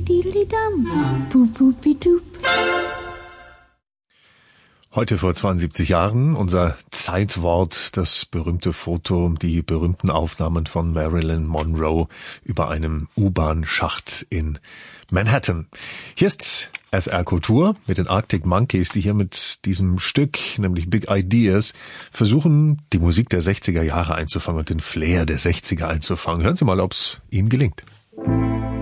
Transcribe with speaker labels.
Speaker 1: Heute vor 72 Jahren unser Zeitwort, das berühmte Foto, die berühmten Aufnahmen von Marilyn Monroe über einem U-Bahn-Schacht in Manhattan. Hier ist SR Kultur mit den Arctic Monkeys, die hier mit diesem Stück, nämlich Big Ideas, versuchen, die Musik der 60er Jahre einzufangen und den Flair der 60er einzufangen. Hören Sie mal, ob es Ihnen gelingt.